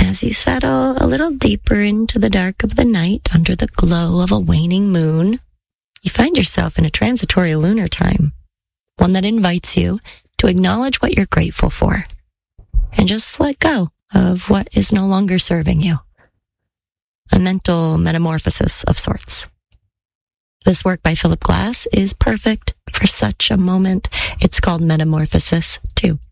as you settle a little deeper into the dark of the night under the glow of a waning moon, you find yourself in a transitory lunar time, one that invites you to acknowledge what you're grateful for and just let go of what is no longer serving you. A mental metamorphosis of sorts. This work by Philip Glass is perfect for such a moment. It's called Metamorphosis 2.